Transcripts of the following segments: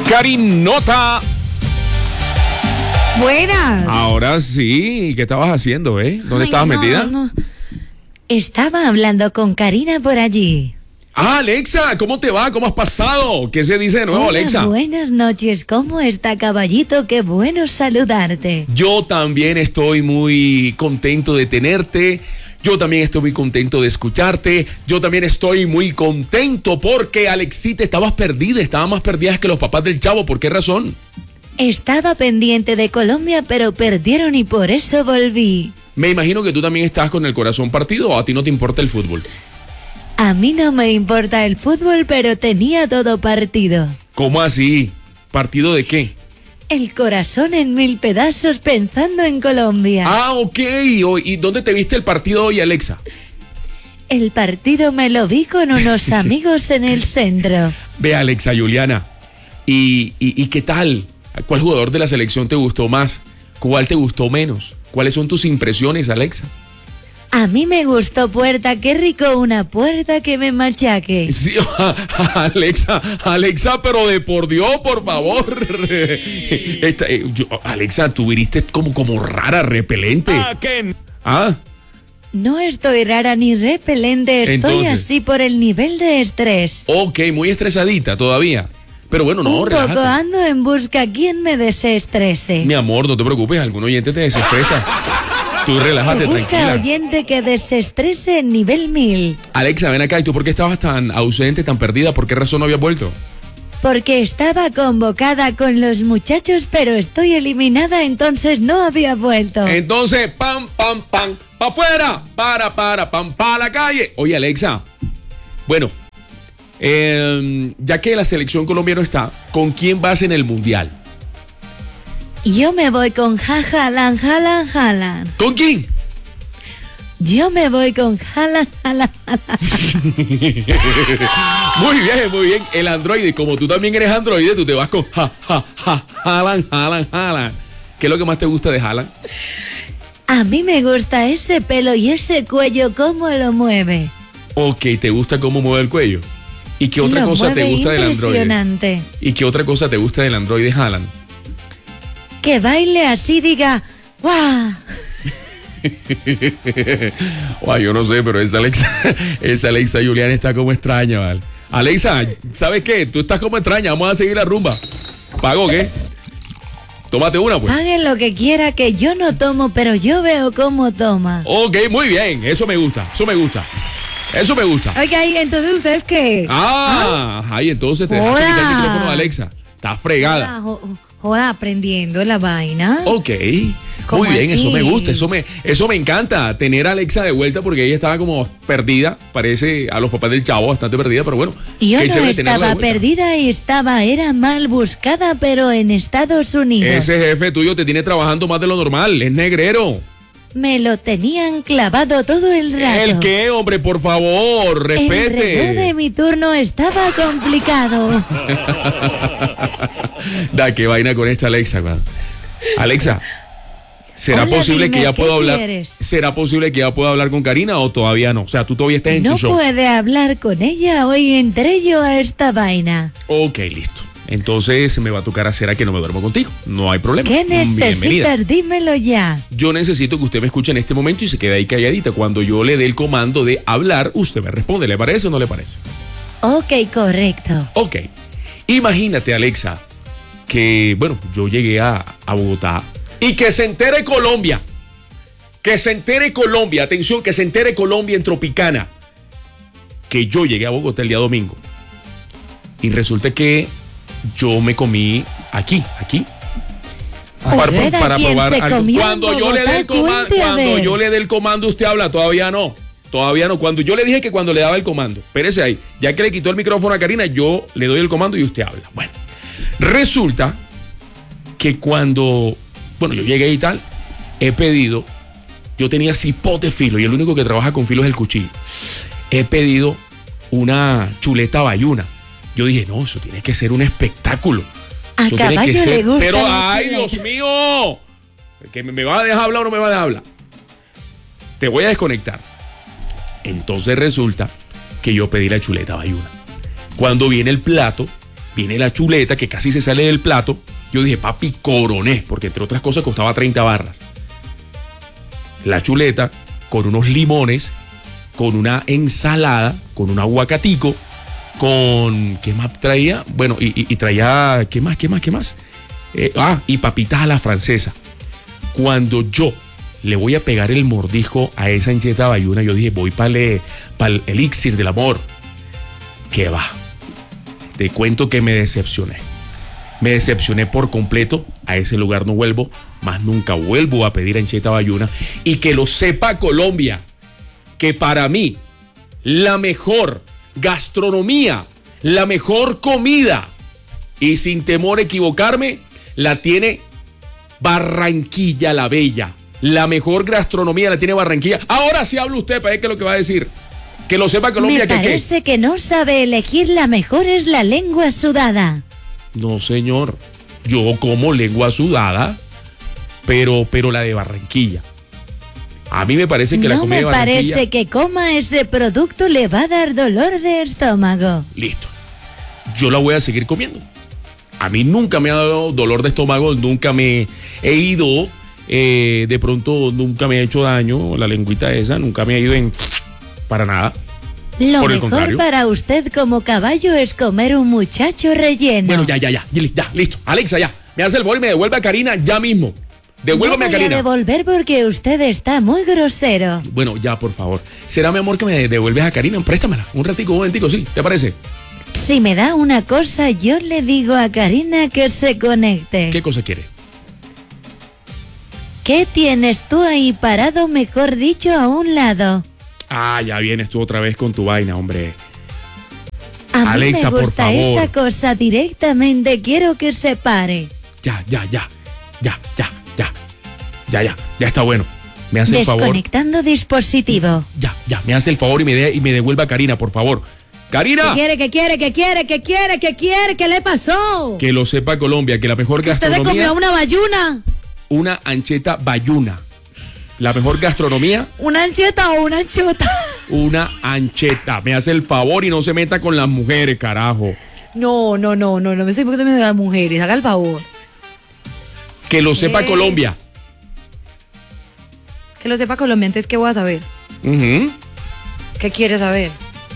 Karinota. Buenas. Ahora sí, ¿qué estabas haciendo, ¿Dónde estabas metida? No. Estaba hablando con Karina por allí. Ah, Alexa, ¿cómo te va? ¿Cómo has pasado? ¿Qué se dice de nuevo, Hola, Alexa? buenas noches. ¿Cómo está, caballito? Qué bueno saludarte. Yo también estoy muy contento de tenerte. Yo también estoy muy contento de escucharte. Yo también estoy muy contento porque, Alexita, estabas más perdida que los papás del Chavo. ¿Por qué razón? Estaba pendiente de Colombia, pero perdieron y por eso volví. Me imagino que tú también estás con el corazón partido, ¿o a ti no te importa el fútbol? A mí no me importa el fútbol, pero tenía todo partido. ¿Cómo así? ¿Partido de qué? El corazón en 1000 pedazos pensando en Colombia. Ah, ok. ¿Y dónde te viste el partido hoy, Alexa? El partido me lo vi con unos amigos en el centro. Ve, Alexa, Juliana. ¿Y qué tal? ¿Cuál jugador de la selección te gustó más? ¿Cuál te gustó menos? ¿Cuáles son tus impresiones, Alexa? A mí me gustó Puerta, qué rico una puerta que me machaque. Sí, Alexa, pero de por Dios, por favor. Alexa, tú viniste como rara, repelente. ¿Ah? No estoy rara ni repelente, estoy Entonces, así por el nivel de estrés. Ok, muy estresadita todavía. Pero bueno, no, Un relájate. poco ando en busca quien me desestrese. Mi amor, no te preocupes, algún oyente te desestresa. Tú relájate, Se busca tranquila. oyente que desestrese en nivel 1000. Alexa, ven acá, ¿y tú por qué estabas tan ausente, tan perdida? ¿Por qué razón no habías vuelto? Porque estaba convocada con los muchachos, pero estoy eliminada, entonces no había vuelto. Entonces, pam, pa' afuera, pam, pa' la calle. Oye, Alexa, bueno, ya que la selección colombiana está, ¿con quién vas en el mundial? Yo me voy con Haaland. ¿Con quién? Yo me voy con Haaland. Muy bien. El androide, como tú también eres androide, tú te vas con Haaland. ¿Qué es lo que más te gusta de Haaland? A mí me gusta ese pelo y ese cuello, cómo lo mueve. Ok, ¿te gusta cómo mueve el cuello? ¿Y qué otra cosa te gusta del androide? Impresionante. ¿Y qué otra cosa te gusta del androide Haaland? Que baile así, diga, ¡guau! Guau, yo no sé, pero esa Alexa Juliana está como extraña, ¿vale? Alexa, ¿sabes qué? Tú estás como extraña, vamos a seguir la rumba. ¿Pago qué? Tómate una, pues. Paguen lo que quiera, que yo no tomo, pero yo veo cómo toma. Ok, muy bien, eso me gusta. Oiga, ¿y entonces ustedes qué? Ay, entonces te dejaste quitar el micrófono de Alexa. Estás fregada. Joda, aprendiendo la vaina. Ok, ¿Cómo muy bien, así? eso me gusta, eso me encanta, tener a Alexa de vuelta porque ella estaba como perdida, parece a los papás del Chavo, bastante perdida, pero bueno. Yo qué no chévere tenerla de estaba vuelta. perdida y era mal buscada, pero en Estados Unidos. Ese jefe tuyo te tiene trabajando más de lo normal, es negrero. Me lo tenían clavado todo el rato. ¿El qué, hombre? Por favor, El reloj de respete. mi turno estaba complicado. Da, qué vaina con esta Alexa, man. Alexa, ¿será Hola, posible que dime, ya ¿qué pueda hablar? quieres? ¿Será posible que ya pueda hablar con Karina o todavía no? O sea, tú todavía estás en No tu show. puede hablar con ella, hoy entré yo a esta vaina. Ok, listo. Entonces me va a tocar hacer a que no me duermo contigo. No hay problema. ¿Qué Bienvenida. necesitas? Dímelo ya. Yo necesito que usted me escuche en este momento y se quede ahí calladita. Cuando yo le dé el comando de hablar, usted me responde. ¿Le parece o no le parece? Ok, correcto. Ok. Imagínate, Alexa, que, bueno, yo llegué a Bogotá y que se entere Colombia. Que se entere Colombia. Atención, que se entere Colombia en Tropicana. Que yo llegué a Bogotá el día domingo. Y resulta que yo me comí aquí. Usted, ¿a quién probar se algo. comió en Cuando yo le dé el Bogotá? Cuente, a cuando ver. yo le dé el comando, usted habla. Todavía no. Cuando yo le dije que cuando le daba el comando, espérese ahí, ya que le quitó el micrófono a Karina, yo le doy el comando y usted habla. Bueno, resulta que cuando, bueno, yo llegué y tal, he pedido, yo tenía cipote filo y el único que trabaja con filo es el cuchillo. He pedido una chuleta bayuna. Yo dije, no, eso tiene que ser un espectáculo. A Eso tiene caballo que le ser. gusta Pero, la ay, chuleta. Dios mío, que me va a dejar hablar o no me va a dejar hablar. Te voy a desconectar. Entonces resulta que yo pedí la chuleta bayuna. Cuando viene el plato, viene la chuleta que casi se sale del plato. Yo dije, papi, coroné, porque entre otras cosas costaba 30 barras. La chuleta con unos limones, con una ensalada, con un aguacatico, con... ¿Qué más traía? Bueno, y traía... ¿Qué más? Y papitas a la francesa. Cuando yo le voy a pegar el mordisco a esa ancheta bayuna, yo dije, voy para el elixir del amor. ¿Qué va? Te cuento que me decepcioné. Me decepcioné por completo. A ese lugar no vuelvo. Más nunca vuelvo a pedir ancheta bayuna. Y que lo sepa Colombia, que para mí la mejor gastronomía, la mejor comida, y sin temor a equivocarme, la tiene Barranquilla la Bella. La mejor gastronomía la tiene Barranquilla. Ahora sí habla usted, para ver qué es lo que va a decir. Que lo sepa Colombia. Me parece que no sabe elegir. La mejor es la lengua sudada. No, señor. Yo como lengua sudada, pero la de Barranquilla. A mí me parece que la comida de Barranquilla... No me parece que coma ese producto, le va a dar dolor de estómago. Listo. Yo la voy a seguir comiendo. A mí nunca me ha dado dolor de estómago, nunca me he ido, de pronto nunca me ha hecho daño la lengüita esa, nunca me ha ido para nada. Lo mejor para usted como caballo es comer un muchacho relleno. Bueno, ya, listo. Alexa, ya. Me hace el favor y me devuelve a Karina ya mismo. Devuélvame a Karina. No voy a devolver porque usted está muy grosero. Bueno, ya, por favor. ¿Será, mi amor, que me devuelves a Karina? Préstamela. Un momentico, ¿sí? ¿Te parece? Si me da una cosa, yo le digo a Karina que se conecte. ¿Qué cosa quiere? ¿Qué tienes tú ahí parado, mejor dicho, a un lado? Ah, ya vienes tú otra vez con tu vaina, hombre. A Alexa, mí me gusta por favor. esa cosa directamente, quiero que se pare. Ya está bueno. Me hace el favor. Desconectando dispositivo. Ya, me hace el favor y me devuelva a Karina, por favor. ¡Karina! ¿Qué quiere? ¿Qué le pasó? Que lo sepa Colombia, que la mejor gastronomía... ¿Usted le comió una bayuna? Una ancheta bayuna. La mejor gastronomía... ¿Una ancheta o una anchota? Una ancheta. Me hace el favor y no se meta con las mujeres, carajo. No me estoy poniendo de las mujeres, haga el favor. Que lo sepa Colombia. Que lo sepa Colombia, entonces, ¿qué voy a saber? ¿Qué quiere saber?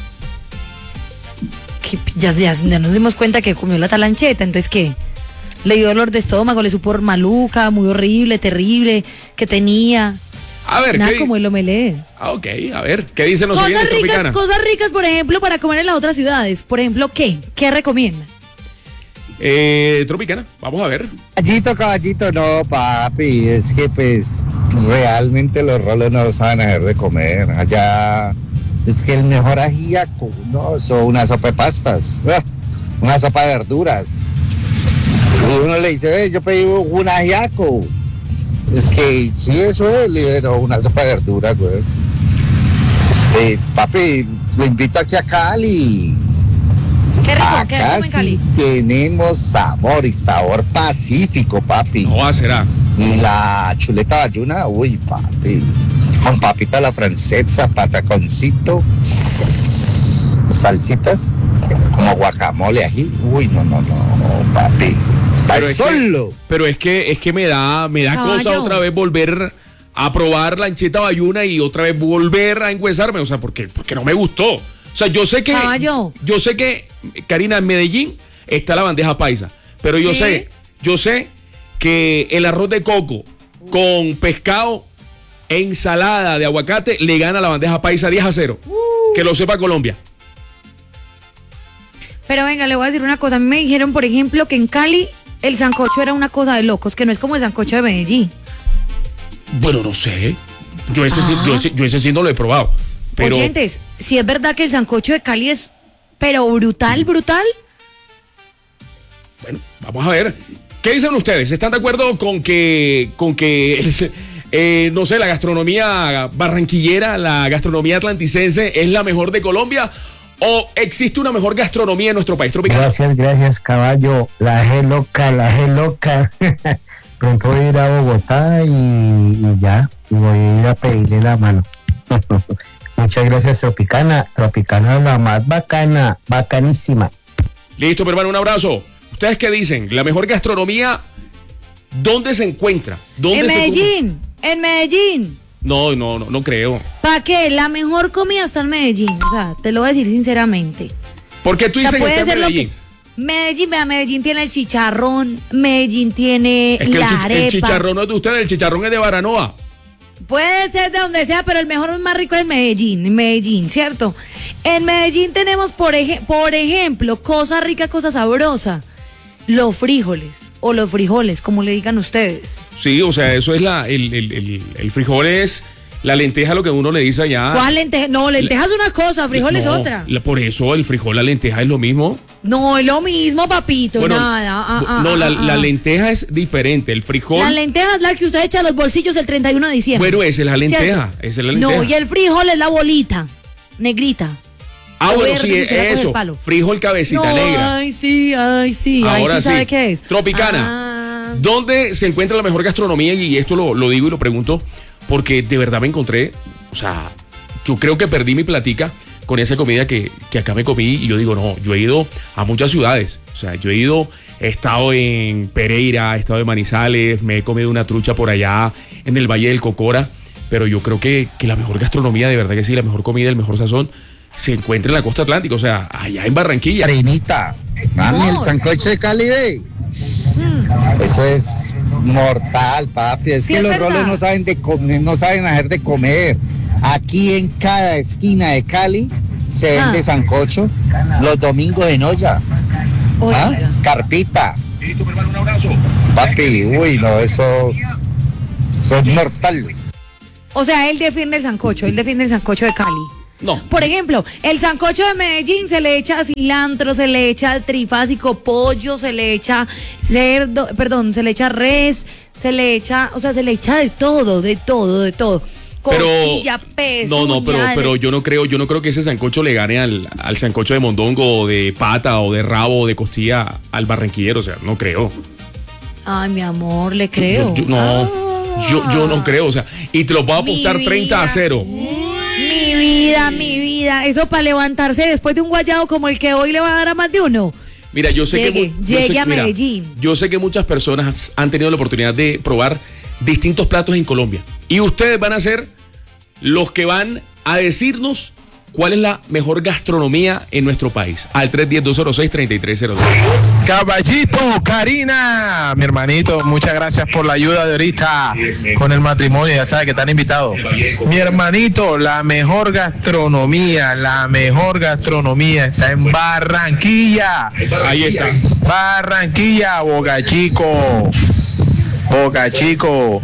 Ya nos dimos cuenta que comió la talancheta, entonces ¿qué? Le dio dolor de estómago, le supo maluca, muy horrible, terrible, que tenía. A ver, nada como el omelette. Ok, a ver, ¿qué dicen los oyentes Tropicana? Cosas ricas, por ejemplo, para comer en las otras ciudades. Por ejemplo, ¿qué? ¿Qué recomienda? Tropicana, vamos a ver. Caballito, no, papi, es que pues realmente los rolos no saben hacer de comer. Allá es que el mejor ajíaco, no, son una sopa de pastas, una sopa de verduras. Y uno le dice, yo pedí un ajíaco. Es que sí, eso es, no, una sopa de verduras, güey. Papi, lo invito aquí a Cali. Qué rico, acá en Cali. Sí tenemos sabor y sabor pacífico, papi. No, será. Y la chuleta bayuna, uy, papi. Con papita a la francesa, pataconcito, salsitas, como guacamole, ají. Uy, no, papi. Pero es que me da cosa otra vez volver a probar la ancheta bayuna y otra vez volver a engüesarme, o sea, porque no me gustó. O sea, yo sé que Karina, en Medellín está la bandeja paisa, pero yo sé que el arroz de coco con pescado, ensalada de aguacate, le gana la bandeja paisa 10-0. Que lo sepa Colombia. Pero venga, le voy a decir una cosa. A mí me dijeron, por ejemplo, que en Cali el sancocho era una cosa de locos, que no es como el sancocho de Medellín. Bueno, no sé. Yo ese sí no lo he probado. Pero... Oyentes, si es verdad que el sancocho de Cali es, pero brutal. Bueno, vamos a ver. ¿Qué dicen ustedes? ¿Están de acuerdo con que no sé, la gastronomía barranquillera, la gastronomía atlanticense es la mejor de Colombia? ¿O existe una mejor gastronomía en nuestro país tropical? Gracias, caballo. La G loca. Pronto voy a ir a Bogotá y ya. Y voy a ir a pedirle la mano. Muchas gracias, Tropicana. Tropicana es la más bacana, bacanísima. Listo, mi hermano, un abrazo. ¿Ustedes qué dicen? La mejor gastronomía, ¿dónde se encuentra? ¿Dónde En se Medellín, en Medellín. No creo. ¿Para qué? La mejor comida está en Medellín. O sea, te lo voy a decir sinceramente. ¿Por qué tú O sea, dices que está en ser lo Medellín? Medellín, vea, Medellín tiene el chicharrón, Medellín tiene Es que la arepa. el chicharrón no es de ustedes, el chicharrón es de Baranoa. Puede ser de donde sea, pero el mejor más rico es en Medellín, ¿cierto? En Medellín tenemos, por ejemplo, cosa rica, cosa sabrosa. Los frijoles, o los frijoles, como le digan ustedes. Sí, o sea, eso es el frijol es la lenteja, lo que uno le dice allá. ¿Cuál lenteja? No, lenteja es una cosa, frijol es No, otra. Por eso el frijol, la lenteja es lo mismo. No, es lo mismo, papito, Bueno, nada. no, la lenteja es diferente, el frijol. La lenteja es la que usted echa a los bolsillos el 31 de diciembre. Bueno, esa es la lenteja, ¿cierto? esa es la lenteja. No, y el frijol es la bolita, negrita. Ah, bueno, verde sí, que usted le coge eso. el palo. Frijol cabecita negra. Ay, sí. Ahora Ahí sí sabe qué es. Tropicana. ¿Dónde se encuentra la mejor gastronomía? Y esto lo digo y lo pregunto porque de verdad me encontré, o sea, yo creo que perdí mi platica con esa comida que acá me comí y yo digo, no, yo he ido a muchas ciudades, o sea, he estado en Pereira, he estado en Manizales, me he comido una trucha por allá en el Valle del Cocora, pero yo creo que la mejor gastronomía, de verdad que sí, la mejor comida, el mejor sazón, se encuentra en la costa atlántica, o sea, allá en Barranquilla. Karinita, mami, el sancocho de Cali, ve. Eso es mortal, papi. Es Sí, que es los verdad. rolos no saben de comer, no saben hacer de comer. Aquí en cada esquina de Cali se vende sancocho los domingos en olla. ¿Ah? Oiga. Carpita. Listo, mi hermano, un abrazo. Papi, uy, no, eso es mortal. O sea, él defiende el sancocho de Cali. No. Por ejemplo, el sancocho de Medellín se le echa cilantro, se le echa trifásico, pollo, se le echa cerdo, perdón, se le echa res, se le echa de todo. Costilla, peso. Pero yo no creo que ese sancocho le gane al sancocho de mondongo o de pata o de rabo o de costilla al barranquillero, o sea, no creo. Ay, mi amor, le creo. Yo no creo, o sea, y te lo voy a apostar Mi 30-0. Mi vida. Eso para levantarse después de un guayado como el que hoy le va a dar a más de uno. Mira, yo sé Llegue a Medellín. Yo sé que muchas personas han tenido la oportunidad de probar distintos platos en Colombia. Y ustedes van a ser los que van a decirnos cuál es la mejor gastronomía en nuestro país. Al 310-206-3302. Caballito, Karina, mi hermanito, muchas gracias por la ayuda de ahorita con el matrimonio, ya sabes que están invitados. Mi hermanito, la mejor gastronomía está en Barranquilla. Ahí está. Barranquilla, Boca Chico,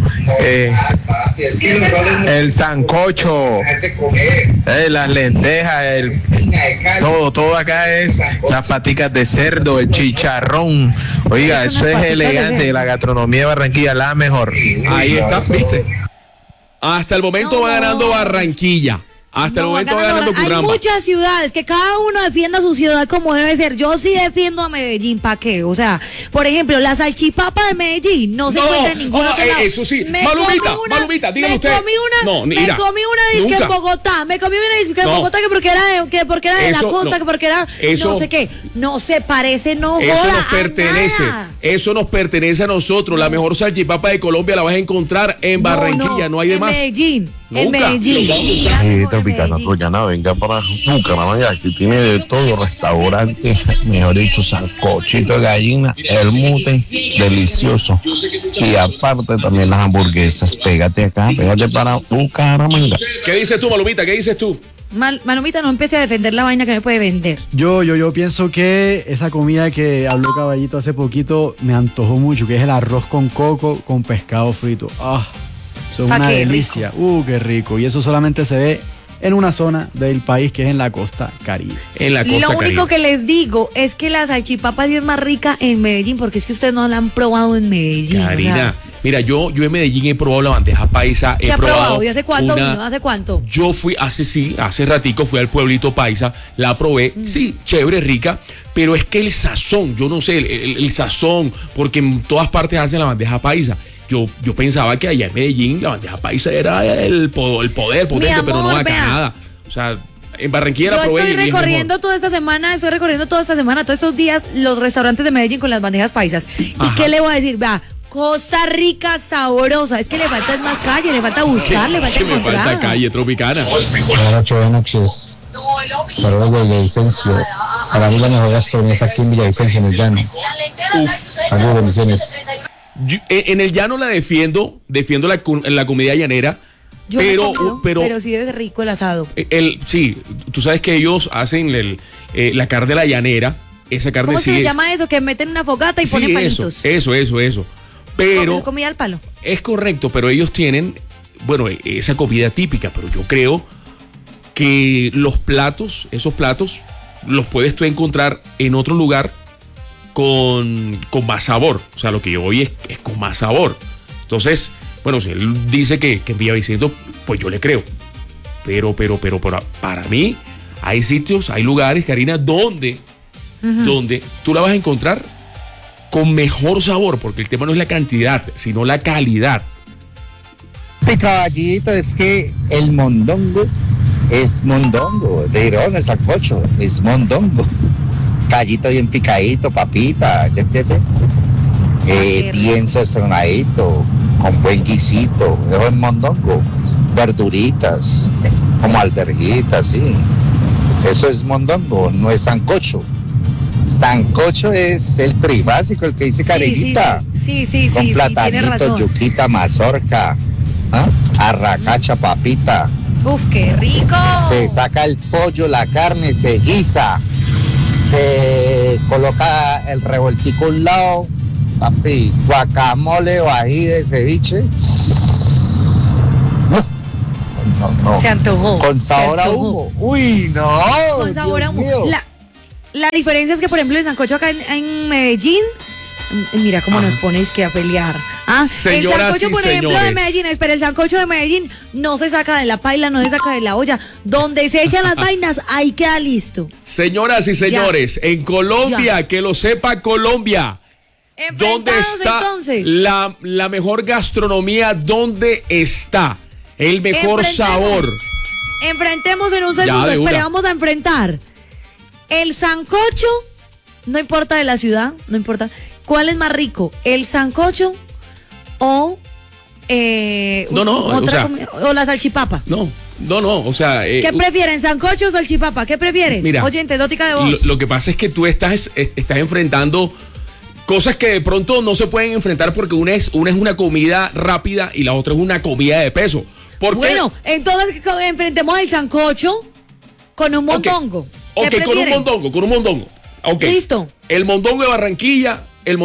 el sancocho, las lentejas, todo acá es las paticas de cerdo, el chicharrón. Oiga, eso es elegante, la gastronomía de Barranquilla, la mejor. Ahí está, ¿viste? Hasta el momento va ganando Barranquilla. Hasta el momento va ganando Hay Curramba. muchas ciudades, que cada uno defienda su ciudad como debe ser. Yo sí defiendo a Medellín, ¿para qué? O sea, por ejemplo, la salchipapa de Medellín no se encuentra en ningún otro lado. Eso sí. Me Malumita, comí dígame usted. Me comí una disque en Bogotá. Me comí una disque en Bogotá que porque era de la Eso costa, no. que porque era Eso- no sé qué. No se parece, no Eso joda nos pertenece. a nada. Eso nos pertenece a nosotros. La mejor salchipapa de Colombia la vas a encontrar en Barranquilla. No hay de en más. Medellín. En Nunca. Medellín. La Sí, mejor Tropicana Medellín. Troyana, venga para Bucaramanga, aquí tiene de todo, restaurante, mejor dicho, sancochito de gallina, el mute, delicioso. Y aparte también las hamburguesas, pégate para Bucaramanga. ¿Qué dices tú, Malumita? ¿Qué dices tú? Malumita, no empiece a defender la vaina que me puede vender. Yo pienso que esa comida que habló Caballito hace poquito me antojó mucho, que es el arroz con coco con pescado frito. ¡Ah! Eso es una qué delicia. Qué rico. Y eso solamente se ve en una zona del país que es en la costa Caribe. En la costa Lo único Caribe. que les digo es que la salchipapa sí es más rica en Medellín, porque es que ustedes no la han probado en Medellín. Karina, o sea, mira, yo en Medellín he probado la bandeja paisa. ¿qué He ha probado probado? ¿Y hace cuánto una- vino? ¿Hace cuánto? Yo fui hace ratico, fui al pueblito paisa, la probé, sí, chévere, rica, pero es que el sazón, yo no sé, el sazón, porque en todas partes hacen la bandeja paisa. Yo pensaba que allá en Medellín la bandeja paisa era el poder potente, amor, pero no acá vea. nada. O sea, En Barranquilla Yo la probé. estoy recorriendo toda esta semana, todos estos días, los restaurantes de Medellín con las bandejas paisas. Ajá. ¿Y qué le voy a decir? Va, Costa Rica sabrosa. Es que le falta más calle, le falta buscar, le falta que me encontrar. falta calle tropicana. Buenas noches. Saludos de Villavicencio. Para mí la mejor gastronomía es aquí en Villavicencio, en el llano. Saludos, bendiciones. En el llano la defiendo la comida llanera. Yo no he comido, pero sí debe ser rico el asado. Sí, tú sabes que ellos hacen la carne de la llanera. Esa carne ¿Cómo sí se es. llama eso? Que meten una fogata y ponen palitos. Eso. Pero ¿Es comida al palo? es correcto, pero ellos tienen, bueno, esa comida típica, pero yo creo que esos platos, los puedes tú encontrar en otro lugar con más sabor. O sea, lo que yo voy es con más sabor. Entonces, bueno, si él dice que en Villavicencio, pues yo le creo. Pero para mí, hay sitios, hay lugares, Karina, donde tú la vas a encontrar con mejor sabor, porque el tema no es la cantidad, sino la calidad. Caballito, es que el mondongo es mondongo, de Girón, es sancocho, es mondongo. Callito bien picadito, papita, ¿ya entiendes? Bien sazonadito, con buen guisito, eso es mondongo. Verduritas, como alberjitas, sí. Eso es mondongo, no es sancocho. Sancocho es el trifásico, el que dice Karenita. Sí, con tiene platanito, razón. yuquita, mazorca, arracacha, papita. Uf, qué rico. Se saca el pollo, la carne, se guisa, se coloca el revoltico a un lado, papi, guacamole o ají de ceviche. No. Se antojó. Con sabor a humo. Uy, no. Con sabor a Dios mío. humo. La diferencia es que, por ejemplo, el sancocho acá en Medellín, mira cómo nos ponéis que a pelear. El sancocho, por ejemplo, de Medellín, el sancocho de Medellín no se saca de la paila, no se saca de la olla. Donde se echan las vainas, ahí queda listo. Señoras y señores, en Colombia, que lo sepa Colombia, ¿dónde está entonces la mejor gastronomía? ¿Dónde está el mejor sabor? Enfrentemos en un segundo, vamos a enfrentar. El sancocho, no importa de la ciudad, no importa. ¿Cuál es más rico? ¿El sancocho o o la salchipapa? No, o sea... ¿Qué prefieren, sancocho o salchipapa? ¿Qué prefieren? Mira, oyente, dótica de voz. Lo que pasa es que tú estás enfrentando cosas que de pronto no se pueden enfrentar porque una es una comida rápida y la otra es una comida de peso. Bueno, entonces enfrentemos el sancocho con un mondongo. Ok, con un mondongo. Okay. Listo. El mondongo de Barranquilla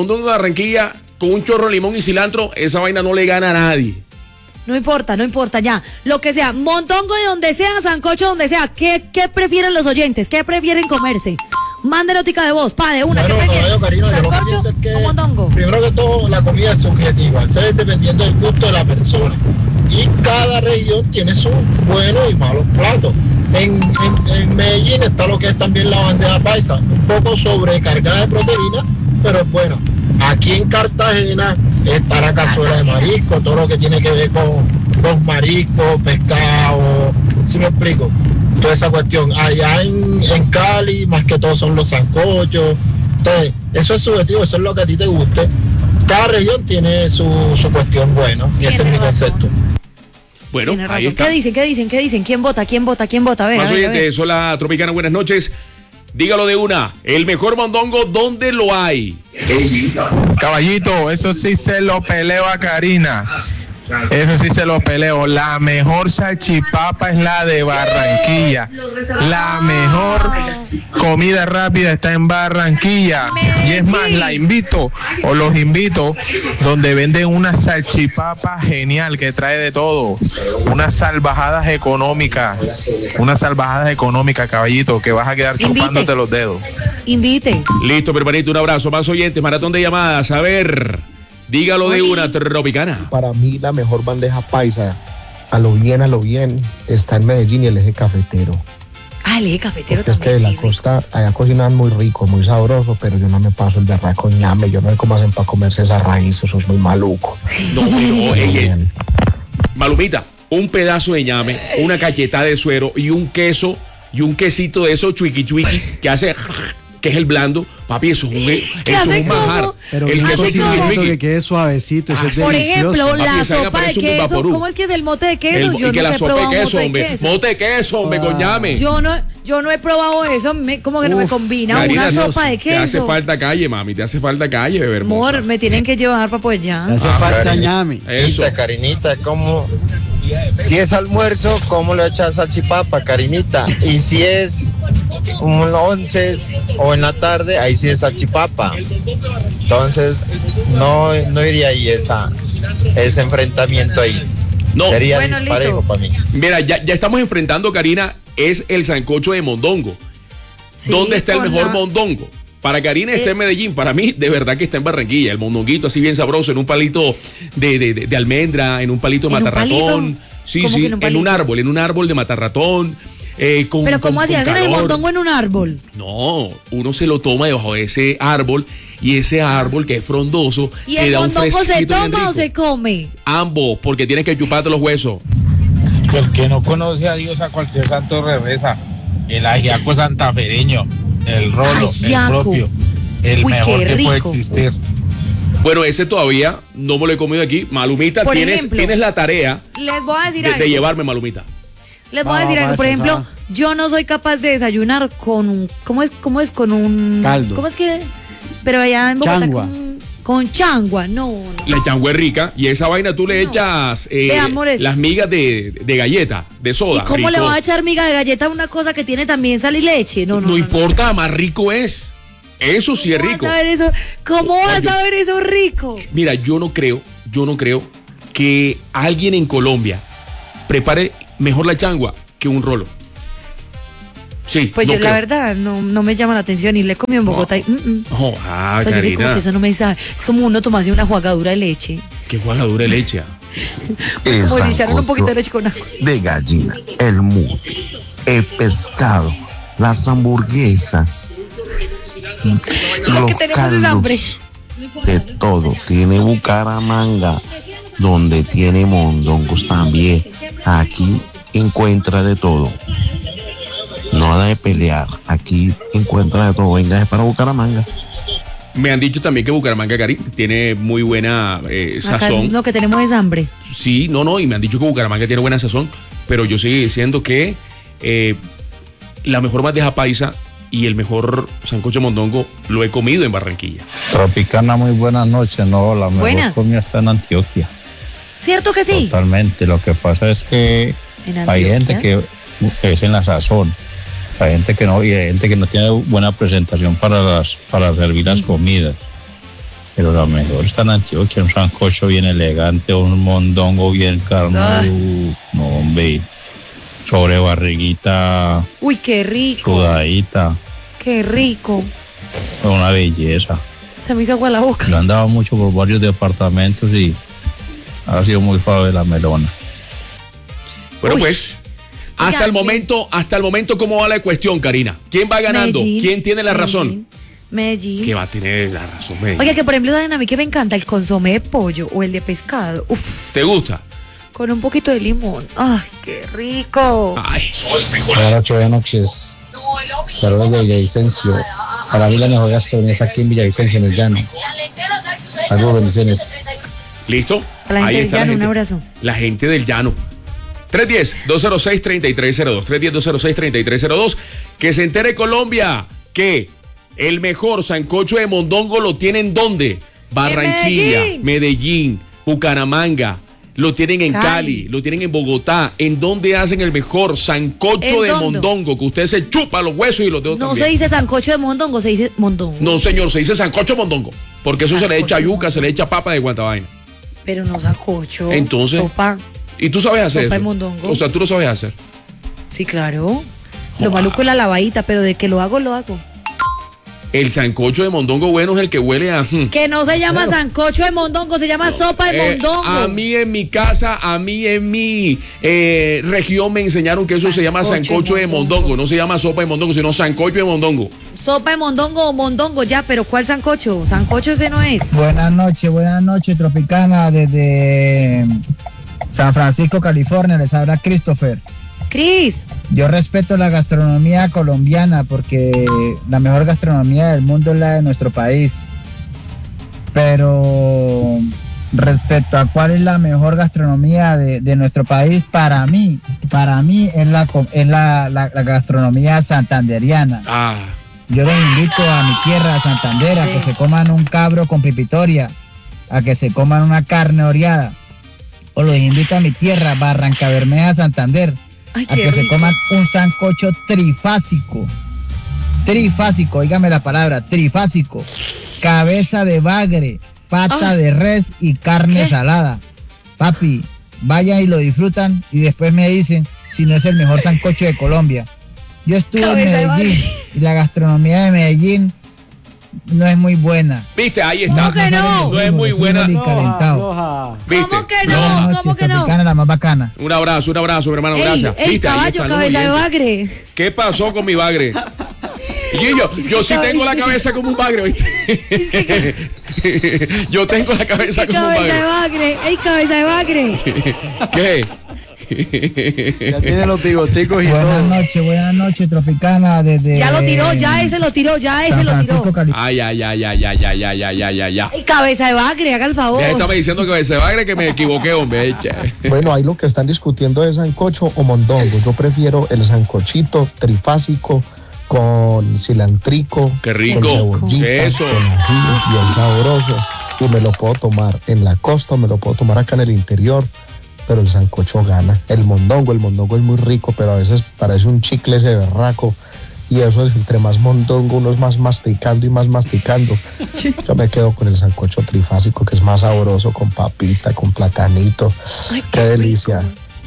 con un chorro de limón y cilantro, esa vaina no le gana a nadie. No importa, ya. Lo que sea, mondongo de donde sea, sancocho donde sea. ¿Qué prefieren los oyentes? ¿Qué prefieren comerse? Mande notica de voz, de una. ¿Qué prefieren? ¿Sancocho o mondongo? Primero que todo, la comida es subjetiva, es dependiendo del gusto de la persona. Y cada región tiene sus buenos y malos platos. En Medellín está lo que es también la bandeja paisa, un poco sobrecargada de proteína, pero es bueno. Aquí en Cartagena está la cazuela de marisco, todo lo que tiene que ver con los mariscos, pescado, ¿sí me explico? Toda esa cuestión. Allá en Cali, más que todo son los sancochos. Entonces, eso es subjetivo, eso es lo que a ti te guste. Cada región tiene su cuestión buena, y ese es mi concepto. Bueno, ahí está. ¿Qué dicen? ¿Quién vota? A ver, más oyentes, hola Tropicana, buenas noches. Dígalo de una, el mejor mondongo, ¿dónde lo hay? Caballito, eso sí se lo peleo a Karina. Eso sí se lo peleo. La mejor salchipapa es la de Barranquilla. La mejor comida rápida está en Barranquilla. Y es más, los invito, donde venden una salchipapa genial que trae de todo. Unas salvajadas económicas, caballito, que vas a quedar chupándote los dedos. Invite. Listo, hermanito, un abrazo. Más oyentes, maratón de llamadas. A ver. Dígalo de una, Tropicana. Para mí la mejor bandeja paisa, a lo bien, está en Medellín y el eje cafetero. El eje cafetero porque también. Es que de la costa, allá cocinan muy rico, muy sabroso, pero yo no me paso el berraco ñame, yo no sé cómo hacen para comerse esa raíz, eso es muy maluco. No, Malumita, un pedazo de ñame, una cacheta de suero y un queso y un quesito de esos chuiqui que hace, que es el blando, papi, eso es un manjar. Pero el bien queso cocinadito, que quede suavecito, eso es Por delicioso. ejemplo, la Papi, esa vaina sopa de parece un queso, vaporú. ¿cómo es que es el mote de queso? Y que la sopa de queso, hombre. Mote de queso, hombre, Ah. coñame. Yo no he probado eso, como que no me Uf, combina Karina, una no, sopa de Te hace queso. falta calle, mami, te hace falta calle, bebé hermosa. Amor, me tienen que llevar para pues Le ya. hace falta ñame. Eso. Karinita, ¿cómo? Si es almuerzo, ¿cómo le echas salchipapa, Karinita? Y si es un 11 o en la tarde, ahí sí es salchipapa. Entonces, no iría ahí ese enfrentamiento ahí. No, Sería Bueno, disparejo listo. para mí. mira, ya estamos enfrentando, Karina, es el sancocho de mondongo. Sí, ¿Dónde está el con mejor la- mondongo? Para Karina está en Medellín, para mí de verdad que está en Barranquilla. El mondonguito así bien sabroso, en un palito de almendra, en un palito de ¿En un matarratón. palito? Sí, ¿Cómo sí, que en un en un palito? árbol de matarratón. Con, Pero ¿cómo con- así? con ¿Hacen el calor. mondongo en un árbol? No, uno se lo toma debajo de ese árbol y ese árbol que es frondoso ¿Y te el da un mondongo se fresquito bien toma o rico. se come? Ambos, porque tienes que chuparte los huesos. El que no conoce a Dios, a cualquier santo le reza. El ajiaco santafereño, el rolo, Ajiaco. el propio, el Uy, mejor qué que puede rico. existir. Bueno, ese todavía no me lo he comido aquí. Malumita, Por tienes ejemplo, la tarea Les voy a decir de algo. llevarme, Malumita. Les voy a decir Va, algo. Por esa, ejemplo, esa. yo no soy capaz de desayunar con un. ¿Cómo es? Con un. Caldo. ¿Cómo es que? Pero allá en Bogotá Changua. con changua. No. La changua es rica y esa vaina tú le echas amores. las migas de galleta, de soda. ¿Y cómo rico. le va a echar miga de galleta a una cosa que tiene también sal y leche? No importa, más rico es. Eso sí es rico. ¿Cómo vas a ver eso? ¿Cómo vas a ver eso rico? Mira, yo no creo que alguien en Colombia prepare mejor la changua que un rolo. Sí, Pues no yo creo. la verdad no me llama la atención y le comí en Bogotá y Oh, o sea, yo sé como Karina, que eso no me sabe. Es como uno tomarse una jugadura de leche. qué jugadura de leche. El Como si echaran un poquito de sancocho leche con agua. de gallina, el mute, el pescado, las hamburguesas, Lo que los tenemos es hambre. caldos, de todo. Tiene Bucaramanga, donde tiene mondongos también. Aquí encuentra de todo. No de pelear, aquí encuentra de todo. Venga, es para Bucaramanga. Me han dicho también que Bucaramanga, Cari, tiene muy buena Acá sazón. lo que tenemos es hambre. Sí, no, y me han dicho que Bucaramanga tiene buena sazón, pero yo sigo diciendo que la mejor bandeja paisa y el mejor sancocho mondongo lo he comido en Barranquilla. Tropicana, muy buenas noches. No, la mejor Buenas. comida está en Antioquia. ¿Cierto que sí? Totalmente. Lo que pasa es que En hay gente Antioquia. que es en la sazón. Hay gente que no, y hay gente que no tiene buena presentación para servir las comidas. Pero lo mejor está en Antioquia, un sancocho bien elegante, un mondongo bien carnudo. No, hombre. Sobre barriguita Uy, qué rico. sudadita. Qué rico. Una belleza. Se me hizo agua la boca. Lo han dado mucho por varios departamentos y ha sido muy suave la melona. Bueno, Uy. pues, Oiga, hasta el momento, ¿cómo va la cuestión, Karina? ¿Quién va ganando? Medellín, ¿Quién tiene la razón? Medellín. ¿Qué va a tener la razón, Medellín? Oiga, que por ejemplo, saben a mí que me encanta el consomé de pollo o el de pescado. Uf, ¿Te gusta? con un poquito de limón. Ay, qué rico. Ay, Buenas noches. Saludos de Villavicencio. Para mí la mejor gastronomía es aquí en Villavicencio, en el llano. Saludos, bendiciones. ¿listo? A la gente del está llano, un abrazo. La gente del llano. 310-206-3302. 310-206-3302. Que se entere Colombia que el mejor sancocho de mondongo lo tienen ¿dónde? Barranquilla, Medellín, Bucaramanga. Lo tienen en Cali, lo tienen en Bogotá. ¿En dónde hacen el mejor sancocho ¿En de dónde? mondongo? Que usted se chupa los huesos y los dedos No también. se dice sancocho de mondongo, se dice mondongo. No, señor, se dice sancocho mondongo. Porque eso se le echa yuca, se le echa papa de guantavaina. Pero no sancocho. Entonces, Sopa. ¿y tú sabes hacer Sopa de eso? mondongo. O sea, tú lo sabes hacer. Sí, claro. Lo maluco es la lavadita, pero de que lo hago, lo hago. El sancocho de mondongo bueno es el que huele a... Que no se llama sancocho de mondongo, se llama sopa de mondongo. A mí en mi casa, a mí en mi región me enseñaron que eso se llama sancocho de mondongo. No se llama sopa de mondongo, sino sancocho de mondongo. Sopa de mondongo o mondongo, ya, pero ¿cuál sancocho? Sancocho ese no es. Buenas noches, Tropicana, desde San Francisco, California, les habla Christopher. Cris, Yo respeto la gastronomía colombiana porque la mejor gastronomía del mundo es la de nuestro país. Pero respecto a cuál es la mejor gastronomía de nuestro país, para mí es la gastronomía santanderiana. Yo los invito a mi tierra, a Santander, a que se coman un cabro con pipitoria, a que se coman una carne oreada. O los invito a mi tierra, Barrancabermeja, Santander, a que se coman un sancocho trifásico. Trifásico, óigame la palabra, trifásico. Cabeza de bagre, pata de res y carne salada. Papi, vayan y lo disfrutan y después me dicen si no es el mejor sancocho de Colombia. Yo estuve en Medellín y la gastronomía de Medellín no es muy buena. ¿Viste? Ahí está. ¿Cómo que no? No es muy buena. ¿Viste? ¿Cómo que no? ¿Cómo que no? Tropicana, la más bacana. Un abrazo, mi hermano, gracias. El ¿Viste? Ahí caballo, está, cabeza ¿no? de bagre. ¿Qué pasó con mi bagre? Yo sí tengo la cabeza como un bagre, ¿viste? Yo tengo la cabeza como un Cabeza de bagre. bagre. ¡Ey, cabeza de bagre! ¿Qué? Ya tiene los bigoticos y Buenas noches, Tropicana, desde... Ya lo tiró, ya ese lo tiró. Ay. ¡Ey, cabeza de bagre! Haga el favor. Ya estaba diciendo que se bagre que me equivoqué, hombre. Bueno, ahí lo que están discutiendo es sancocho o mondongo. Yo prefiero el sancochito trifásico con cilantrico. Qué rico. Con cebollita, Eso. con ají, bien sabroso. Y me lo puedo tomar en la costa, me lo puedo tomar acá en el interior, pero el sancocho gana. El mondongo es muy rico, pero a veces parece un chicle ese berraco. Y eso es, entre más mondongo uno es más masticando y más masticando. Yo me quedo con el sancocho trifásico, que es más sabroso, con papita, con platanito. Ay, qué delicia.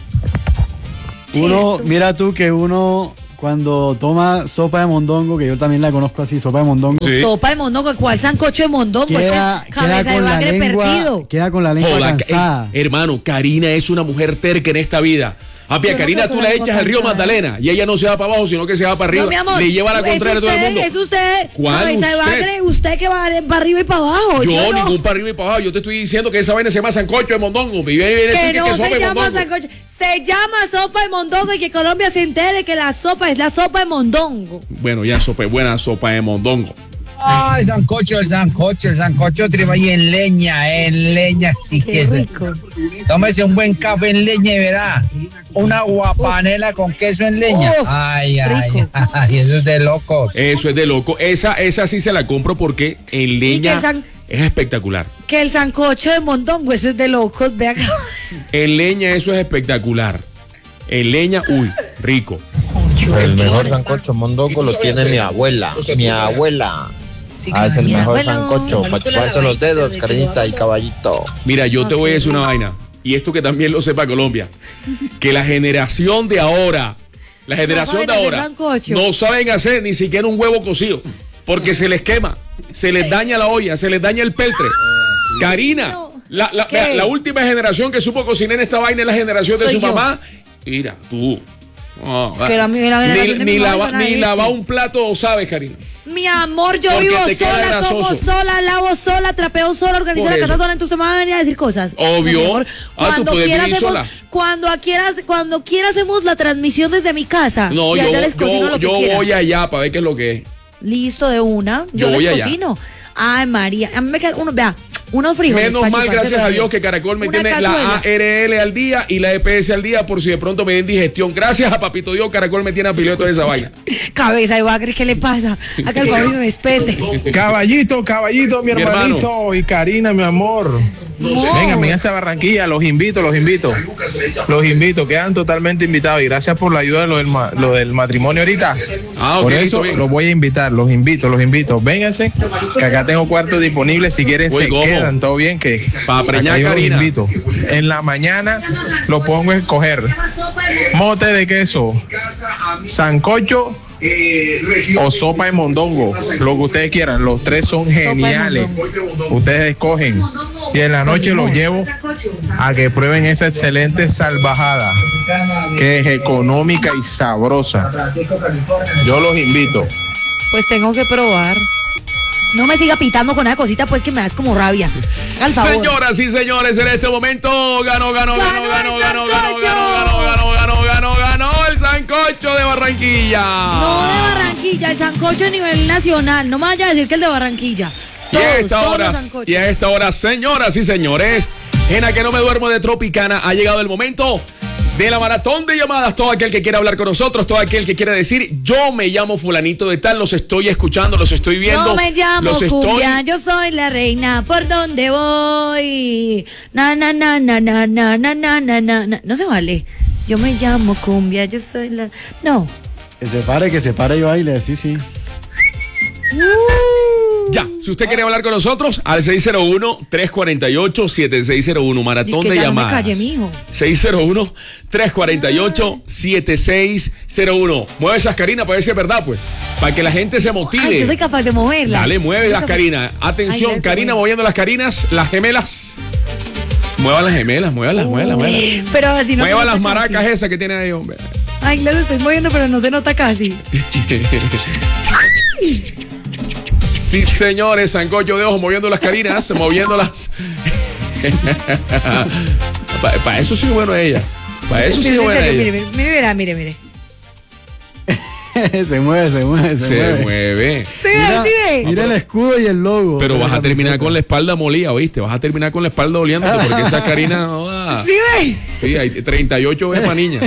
Uno, mira tú que uno cuando toma sopa de mondongo, que yo también la conozco así, sopa de mondongo. Sí. Sopa de mondongo, ¿cuál sancocho de mondongo? Queda, es cabeza de bagre perdido. Queda con la lengua cansada. Hermano, Karina es una mujer terca en esta vida. Papi, a Karina tú la echas al río Magdalena y ella no se va para abajo, sino que se va para arriba. No, mi amor, le lleva la contraria a todo el mundo. Es usted, ¿Cuál cabeza de bagre, usted que va para arriba y para abajo. Yo no. ningún para arriba y para abajo. Yo te estoy diciendo que esa vaina se llama sancocho de mondongo. Que no se llama sancocho. Se llama sopa de mondongo y que Colombia se entere que la sopa es la sopa de mondongo. Bueno, ya buena sopa de mondongo. Ah, el sancocho triba y en leña, sí que es. Tómese un buen café en leña y verá. Una guapanela con queso en leña. Uf, ay, eso es de locos. Eso es de loco. Esa sí se la compro porque en leña es espectacular. Que el sancocho de mondongo, eso es de locos, ve acá. En leña eso es espectacular. En leña, uy, rico. El mejor sancocho mondongo lo tiene mi abuela. Es el mejor sancocho. Para chuparse los dedos, Karinita y caballito. Mira, yo te voy a decir una vaina. Y esto que también lo sepa Colombia. Que la generación de ahora no saben hacer ni siquiera un huevo cocido. Porque se les quema, se les daña la olla, se les daña el peltre. Karina, la última generación que supo cocinar esta vaina es la generación de su mamá. Mira, tú. Oh, ni lavar un plato, ¿sabes, Karina? Mi amor, yo Porque vivo te queda sola, grasoso. como sola, lavo sola, trapeo sola, organizo la casa sola, entonces usted me va a venir a decir cosas. Obvio. No, Tú puedes vivir sola. Cuando quiera hacemos la transmisión desde mi casa. No, y allá les cocino lo que yo quieran. voy allá para ver qué es lo que es. Listo, de una. Yo les voy allá. cocino. Ay, María. A mí me queda unos frijoles. Menos mal, gracias a Dios, que Caracol me tiene la ARL al día y la EPS al día por si de pronto me den digestión. Gracias a Papito Dios, Caracol me tiene a piloto de esa vaina. Cabeza de bagre, ¿qué le pasa? Acá el favor me respete. Caballito, mi hermanito. Y Karina, mi amor. Venga, vénganse a Barranquilla, los invito. Quedan totalmente invitados y gracias por la ayuda de lo del matrimonio ahorita. Por eso los voy a invitar, los invito. Vénganse, que acá tengo cuartos disponibles. Si quieren, se quedan, todo bien. Que para preñar yo los Karina. invito. En la mañana lo pongo a escoger mote de queso, sancocho o sopa de mondongo, lo que ustedes quieran. Los tres son geniales. Ustedes escogen. Y en la noche los llevo a que prueben esa excelente salvajada, que es económica y sabrosa. Yo los invito. Pues tengo que probar. No me siga pitando con una cosita, pues que me das como rabia. Al favor. Señoras y señores, en este momento ganó el sancocho. sancocho de Barranquilla. No de Barranquilla, el sancocho a nivel nacional. No me vaya a decir que el de Barranquilla. Y a esta hora, señoras y señores, en A Que No Me Duermo de Tropicana ha llegado el momento de la maratón de llamadas. Todo aquel que quiera hablar con nosotros, todo aquel que quiera decir, yo me llamo fulanito de tal, los estoy escuchando, los estoy viendo. Yo me llamo Cumbia, yo soy la reina, ¿por dónde voy? Na, na, na, na, na, na, na, na, na, na. No se vale. Yo me llamo Cumbia, yo soy la... No. Que se pare y baile, sí. Ya, si usted quiere hablar con nosotros, al 601-348-7601, maratón de llamadas. No me calle, mijo. 601-348-7601. Mueve esas, Karina, para ver si es verdad, pues. Para que la gente se motive. Ay, yo soy capaz de moverla. Dale, mueve las, Karina. Atención, Karina moviendo las Karinas, las gemelas. Mueva las gemelas, muévalas. Pero así no. Mueva las maracas esas que tiene ahí, hombre. Ay, las estoy moviendo, pero no se nota casi. Sí, señores, sancocho de ojo, moviendo las Karinas, moviéndolas. Para eso sí es bueno ella. Para eso sí es buena ella. Mire. Se mueve. Mira el escudo y el logo. Pero vas a terminar con la espalda molida, ¿oíste? Vas a terminar con la espalda doliéndote porque esa Karina no da. ¿Sí ve? Sí, hay 38 veces para niña.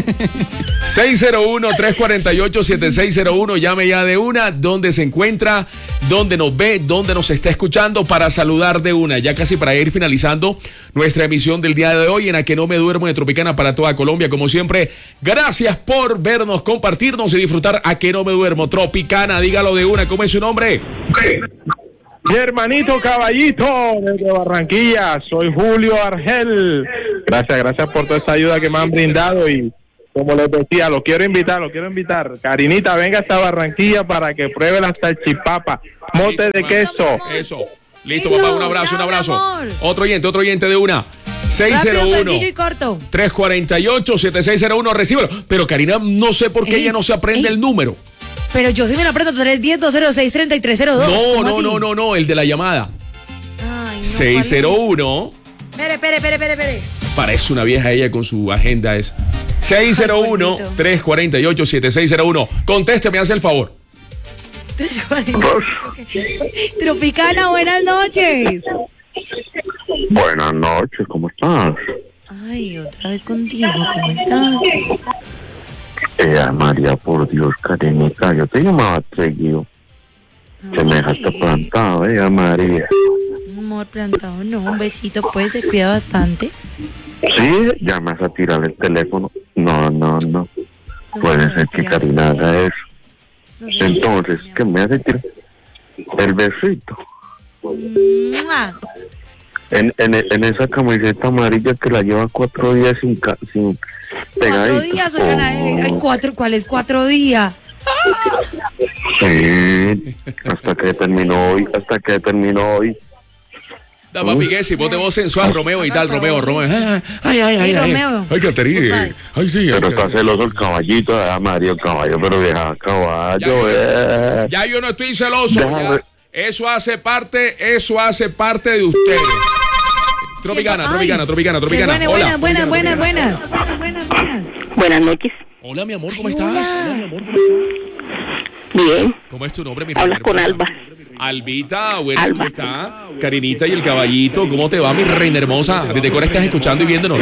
601-348-7601. Llame ya de una. ¿Dónde se encuentra? ¿Dónde nos ve? ¿Dónde nos está escuchando? Para saludar de una. Ya casi para ir finalizando nuestra emisión del día de hoy en A Que No Me Duermo de Tropicana para toda Colombia. Como siempre, gracias por vernos, compartirnos y disfrutar A Que No Me Duermo. Tropicana, dígalo de una. ¿Cómo es su nombre? Mi hermanito Caballito desde Barranquilla, soy Julio Argel. Gracias por toda esa ayuda que me han brindado y como les decía, lo quiero invitar. Karinita, venga hasta Barranquilla para que pruebe la salchipapa, mote de queso. Eso. Listo, papá, un abrazo. Otro oyente de una. 601-348-7601, recíbelo. Pero Karina, no sé por qué ella no se aprende el número. Pero yo sí me lo aprendo, 310-206-3302. No, el de la llamada. Ay, no, 601. Espere. Parece una vieja ella con su agenda esa. 601-348-7601. Contésteme, hace el favor. Tropicana, buenas noches. Buenas noches, ¿cómo estás? Ay, otra vez contigo, ¿cómo estás? María, por Dios, Karenica, yo te llamaba seguido. Se me dejaste plantado, María. Amor, plantado no, un besito, pues, se cuida bastante. Sí, ya me vas a tirar el teléfono. No. Puede ser que Karina haga eso. Entonces, ¿qué me hace tirar? El besito. En esa camiseta amarilla que la lleva 4 días sin pegadita. 4 días, oigan, ¿cuáles 4 días? Sí, hasta que terminó hoy. Da papi, que si vos te voz sensual, Romeo y tal, Romeo. Ay, Romeo. Ay, Caterina. Ay, sí. Pero está celoso el caballito, María, el caballo, pero vieja, caballo, Ya yo no estoy celoso. Ya. Eso hace parte de ustedes. Tropicana. Hola. Buenas. Buenas noches. Hola, mi amor, ¿cómo estás? Bien. ¿Cómo es tu nombre, mi Hablas con Alba. Albita, bueno, ¿cómo está? Karinita y el caballito, ¿cómo te va, mi reina hermosa? ¿Desde cuándo estás escuchando y viéndonos?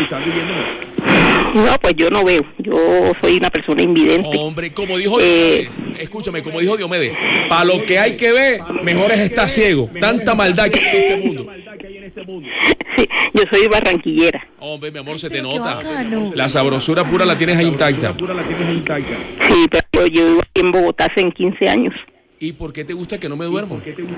No, pues yo no veo. Yo soy una persona invidente. Hombre, como dijo Diomedes, escúchame, como dijo Diomedes, para lo que hay que ver, mejor es estar ciego. Tanta maldad que hay en este mundo. Sí, yo soy barranquillera. Hombre, mi amor, se te nota. La sabrosura pura la tienes ahí intacta. Sí, pero yo vivo aquí en Bogotá hace 15 años. ¿Y por qué te gusta que no me duermo?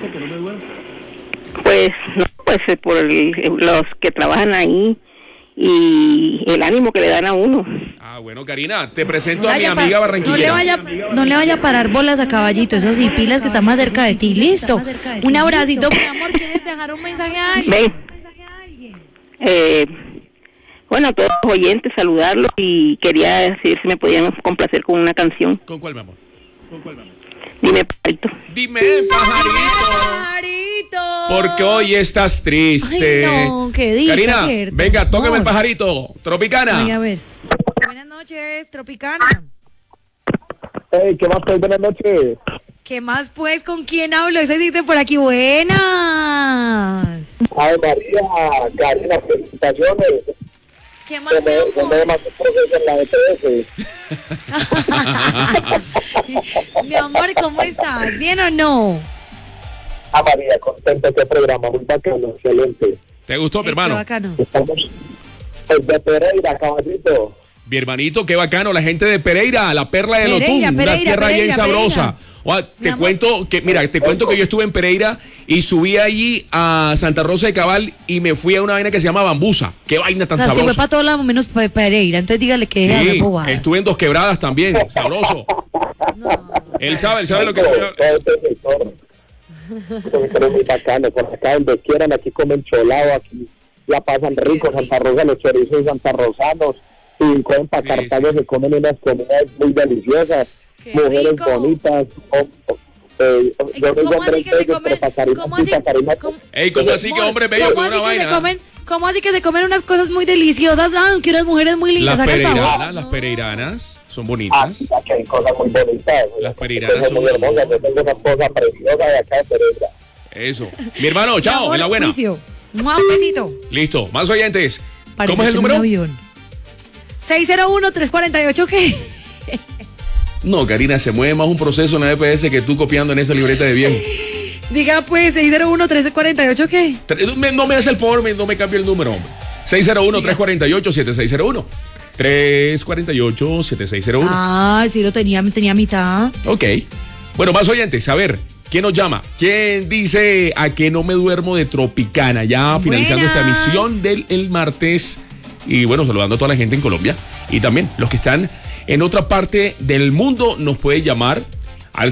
Pues, no, pues por los que trabajan ahí y el ánimo que le dan a uno. Ah, bueno, Karina, te presento a mi amiga barranquillera. No le vaya a parar bolas a Caballito, eso sí, pilas que está más cerca de ti. Listo. Un abracito, mi amor. ¿Quieres dejar un mensaje a alguien? Bueno, a todos los oyentes, saludarlos y quería decir si me podían complacer con una canción. ¿Con cuál, mi amor? Dime, pajarito. Dime, pajarito. Porque hoy estás triste. Ay, no, qué dicha, Karina, cierto. venga, tóqueme el pajarito. Tropicana. Ay, a ver. Buenas noches, Tropicana. Hey, ¿qué más? Pues, buenas noches. ¿Qué más pues? ¿Con quién hablo? Ese dice por aquí, buenas. Ay, María, Karina, felicitaciones. ¿Qué más? Yo me demasiado proceso en la EPS. Mi amor, ¿cómo estás? ¿Bien o no? Ah, María, contento de este programa, muy bacano, excelente. ¿Te gustó, mi hermano? Qué bacano. Estamos de Pereira, caballito. Mi hermanito, qué bacano, la gente de Pereira, la perla de Pereira, Lotún, una Pereira, tierra bien Pereira, sabrosa. Te cuento que, mira, te cuento que yo estuve en Pereira y subí allí a Santa Rosa de Cabal y me fui a una vaina que se llama Bambusa. Qué vaina tan O sea, se fue sabrosa. para todos lados menos para Pereira. Entonces dígale que deje de Sí, hacer bobadas. estuve en Dos Quebradas también, sabroso. Él sabe lo que Pero muy bacano, por acá donde quieran, aquí comen cholado, aquí la pasan rico, Santa Rosa, los chorizos santarrosanos, y comen para Cartago, se comen unas comidas muy deliciosas, mujeres bonitas, yo ¿Cómo así que se comen? ¿Cómo así? ¿Cómo así que hombre bello con una vaina? ¿Cómo así que se comen unas cosas muy deliciosas? Que unas mujeres muy lindas. Las pereiranas son bonitas. Aquí hay cosas muy bonitas. Las pereiranas son muy hermosas. Yo tengo una esposa preciosa de acá de Pereira. Eso. Mi hermano, chao, en la buena. Un besito. Listo, más oyentes. Parece ¿Cómo es el número? 601-348, ¿qué? No, Karina, se mueve más un proceso en la EPS que tú copiando en esa libreta de viejo. Diga pues, 601-348, ¿qué? No me hace el favor, no me cambie el número, hombre. 601-348-7601. 348-7601. Ah, sí lo tenía mitad. Ok. Bueno, más oyentes, a ver, ¿quién nos llama? ¿Quién dice a que no me duermo de Tropicana? Ya finalizando esta emisión del martes. Y bueno, saludando a toda la gente en Colombia. Y también los que están en otra parte del mundo nos pueden llamar al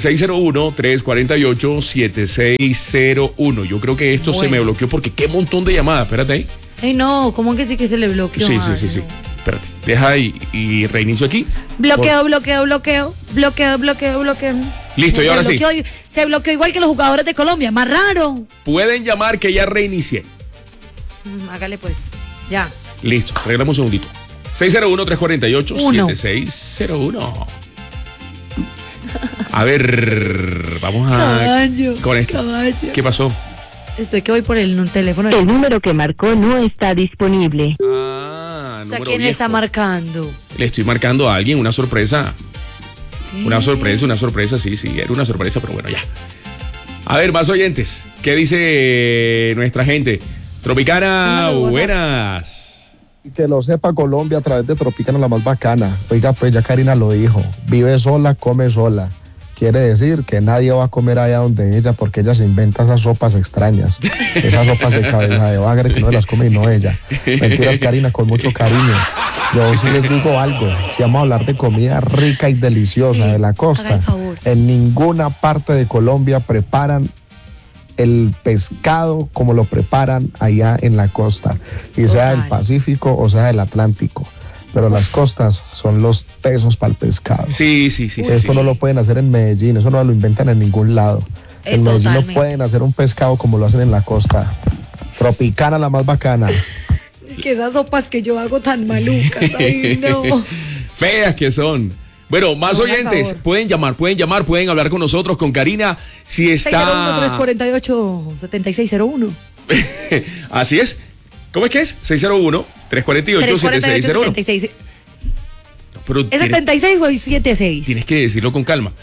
601-348-7601. Yo creo que esto se me bloqueó porque qué montón de llamadas. Espérate ahí. Ay, no, ¿cómo que sí que se le bloqueó? Sí. Espérate, deja y reinicio aquí. Bloqueo. Listo, y ahora sí. Se bloqueó igual que los jugadores de Colombia, más raro. Pueden llamar que ya reinicié. Hágale pues, ya. Listo, arreglamos un segundito. 601-348-7601. A ver, vamos a... Caballo, con esto. caballo. ¿Qué pasó? Estoy que voy por el teléfono. El número que marcó no está disponible. O sea, ¿quién le está marcando? Le estoy marcando a alguien, una sorpresa. Una sorpresa, sí, era una sorpresa, pero bueno, ya. A ver, más oyentes. ¿Qué dice nuestra gente? Tropicana, buenas. Y que lo sepa Colombia a través de Tropicana, la más bacana. Oiga, pues ya Karina lo dijo. Vive sola, come sola. Quiere decir que nadie va a comer allá donde ella porque ella se inventa esas sopas extrañas. Esas sopas de cabeza de bagre que no las come y no ella. Mentiras, Karina, con mucho cariño. Yo sí les digo algo. Si vamos a hablar de comida rica y deliciosa de la costa, en ninguna parte de Colombia preparan el pescado como lo preparan allá en la costa, y sea del Pacífico o sea del Atlántico. Pero las costas son los tesos para el pescado. Sí. Esto no lo pueden hacer en Medellín, eso no lo inventan en ningún lado. En Medellín no pueden hacer un pescado como lo hacen en la costa. Tropicana, la más bacana. Es que esas sopas que yo hago tan malucas, ay no. Feas que son. Bueno, más oyentes, pueden llamar, pueden hablar con nosotros, con Karina, si está... 601-348-7601. Así es. ¿Cómo es que es? 601-348-7601. ¿Es 76 o 76? Tienes que decirlo con calma.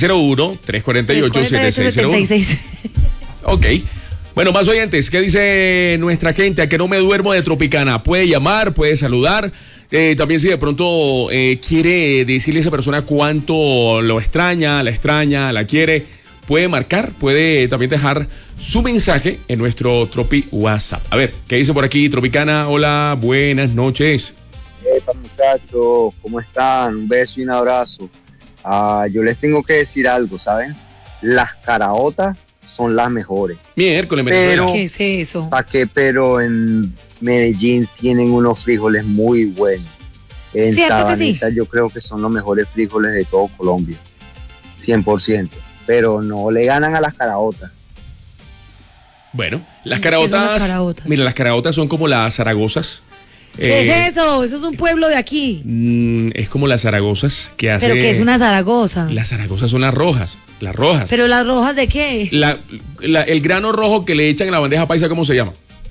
601-348-7601. Ok. Bueno, más oyentes, ¿qué dice nuestra gente? A que no me duermo de Tropicana. Puede llamar, puede saludar. También si de pronto quiere decirle a esa persona cuánto lo extraña, la quiere, puede marcar, puede también dejar su mensaje en nuestro Tropi WhatsApp. A ver, ¿qué dice por aquí Tropicana? Hola, buenas noches. Epa, muchachos, ¿cómo están? Un beso y un abrazo. Yo les tengo que decir algo, ¿saben? Las caraotas son las mejores. Miércoles, pero, ¿qué es eso? ¿Para qué? Pero en Medellín tienen unos frijoles muy buenos. En Sabaneta yo creo que son los mejores frijoles de todo Colombia. 100%. Pero no le ganan a las caraotas. Bueno, las caraotas... Mira, las caraotas son como las zaragozas. ¿Qué es eso? Eso es un pueblo de aquí. Es como las zaragozas que hace... ¿Pero qué es una Zaragoza? Las zaragozas son las rojas. Las rojas. ¿Pero las rojas de qué? El grano rojo que le echan en la bandeja paisa, ¿cómo se llama?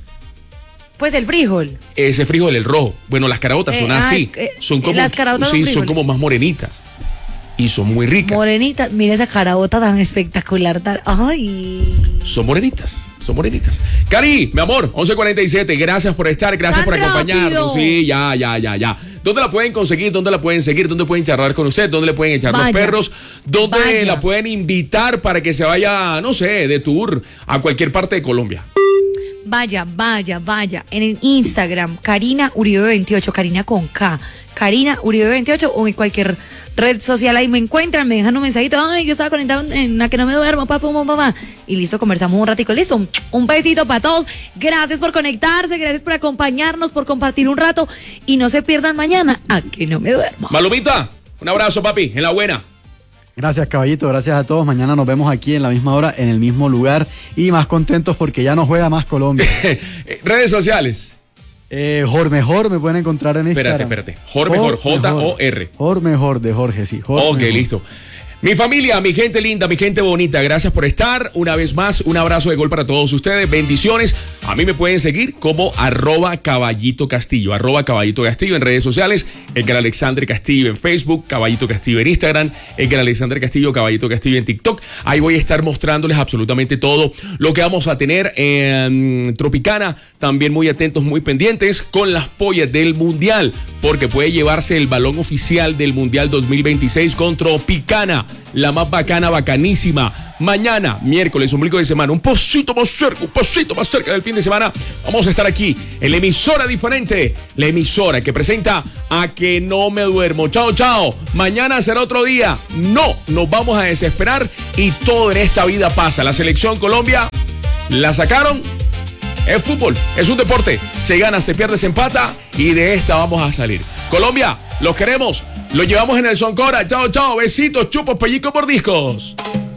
Pues el frijol. Ese frijol, el rojo. Bueno, las caraotas son así. Son como, las caraotas son como más morenitas. Y son muy ricas. Morenitas. Mira esa caraota tan espectacular. Ay. Son morenitas. Son morenitas. Cari, mi amor, 11:47. Gracias por estar, gracias por acompañarnos. Sí, ya. ¿Dónde la pueden conseguir? ¿Dónde la pueden seguir? ¿Dónde pueden charlar con usted? ¿Dónde le pueden echar los perros? ¿Dónde la pueden invitar para que se vaya, no sé, de tour a cualquier parte de Colombia? Vaya. En el Instagram, Karina Uribe 28, Karina con K. Karina Uribe 28 o en cualquier red social ahí me encuentran, me dejan un mensajito, ay, yo estaba conectado en la que no me duermo, papá. Y listo, conversamos un ratico, listo. Un besito para todos. Gracias por conectarse, gracias por acompañarnos, por compartir un rato. Y no se pierdan mañana, a que no me duermo. Malumita, un abrazo, papi, en la buena. Gracias, caballito, gracias a todos. Mañana nos vemos aquí en la misma hora, en el mismo lugar. Y más contentos porque ya no juega más Colombia. Redes sociales. Jormejor me pueden encontrar en Instagram. Espérate. Jormejor, J-O-R. Jormejor de Jorge, sí. Ok, listo. Mi familia, mi gente linda, mi gente bonita, gracias por estar. Una vez más, un abrazo de gol para todos ustedes. Bendiciones. A mí me pueden seguir como @Caballito Castillo, @Caballito Castillo en redes sociales. Edgar Alexander Castillo en Facebook, Caballito Castillo en Instagram, Edgar Alexander Castillo, Caballito Castillo en TikTok. Ahí voy a estar mostrándoles absolutamente todo lo que vamos a tener en Tropicana. También muy atentos, muy pendientes con las pollas del Mundial, porque puede llevarse el balón oficial del Mundial 2026 con Tropicana. La más bacana, bacanísima. Mañana, miércoles, ombligo de semana, un poquito más cerca del fin de semana, vamos a estar aquí en la emisora diferente, la emisora que presenta A Que No Me Duermo. Chao. Mañana será otro día. No nos vamos a desesperar y todo en esta vida pasa. La selección Colombia la sacaron. Es fútbol, es un deporte. Se gana, se pierde, se empata y de esta vamos a salir. Colombia, los queremos. Lo llevamos en el Soncora. Chao. Besitos, chupos, pellizcos, mordiscos.